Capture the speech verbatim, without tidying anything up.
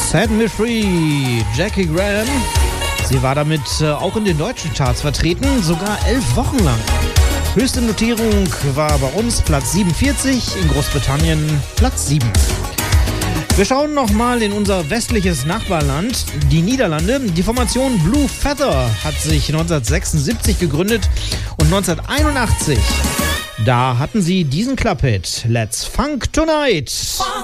Set Me Free, Jackie Graham. Sie war damit äh, auch in den deutschen Charts vertreten, sogar elf Wochen lang. Höchste Notierung war bei uns Platz siebenundvierzig, in Großbritannien Platz sieben. Wir schauen nochmal in unser westliches Nachbarland, die Niederlande. Die Formation Blue Feather hat sich neunzehnhundertsechsundsiebzig gegründet und neunzehnhunderteinundachtzig, da hatten sie diesen Clubhit, Let's Funk Tonight.